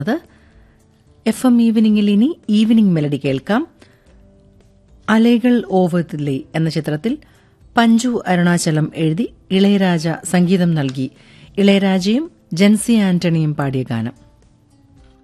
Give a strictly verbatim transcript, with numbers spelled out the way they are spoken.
F M ഈവനിങ്ങിൽ ഇനി evening melody കേൾക്കാം. അലൈകൾ ഓവത്തിലെ എന്ന ചിത്രത്തിൽ പഞ്ചു അരുണാചലം എഴുതി ഇളയരാജ സംഗീതം നൽകി ഇളയരാജയും ജൻസി ആന്റണിയും പാടിയ ഗാനം.